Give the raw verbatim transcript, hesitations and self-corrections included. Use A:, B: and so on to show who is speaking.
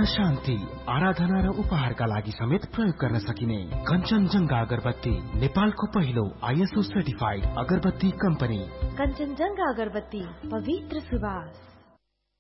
A: मन शान्ति, आराधना र उपहारका लागि समेत प्रयोग गर्न सकिने कञ्चनजंघा अगरबत्ती नेपालको पहिलो आइएसओ सर्टिफाइड अगरबत्ती कम्पनी।
B: कञ्चनजंघा अगरबत्ती, पवित्र सुवास।